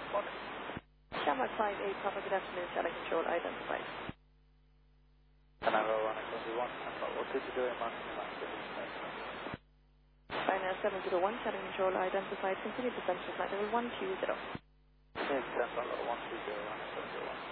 Shamrock 58, Papa, good afternoon, Shadow Control identified. Tango 121, what did you do in Mountain Master? Final 701, Shadow Control identified, continue descent to flight level 120. Yes, 120,